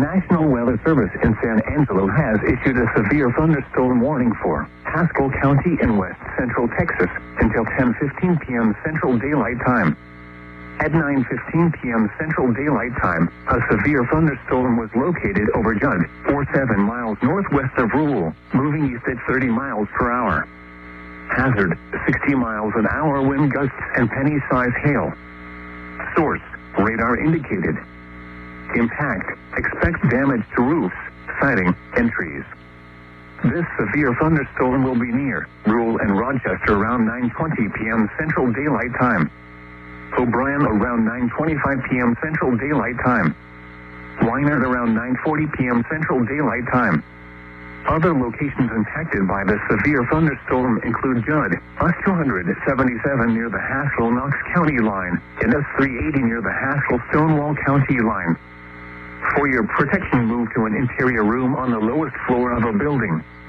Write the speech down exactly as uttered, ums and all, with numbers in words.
National Weather Service in San Angelo has issued a severe thunderstorm warning for Haskell County in west central Texas until ten fifteen p.m. Central Daylight Time. At nine fifteen p.m. Central Daylight Time, a severe thunderstorm was located over Judd, forty-seven miles northwest of Rule, moving east at thirty miles per hour. Hazard, sixty miles an hour wind gusts and penny-size hail. Source, radar indicated. Impact, expect damage to roofs, siding, and trees. This severe thunderstorm will be near Rule and Rochester around nine twenty p.m. Central Daylight Time. O'Brien around nine twenty-five p.m. Central Daylight Time. Weinert around nine forty p.m. Central Daylight Time. Other locations impacted by the severe thunderstorm include Judd, U S two seventy-seven near the Haskell-Knox County line, and U S three eighty near the Haskell-Stonewall County line. For your protection, move to an interior room on the lowest floor of a building.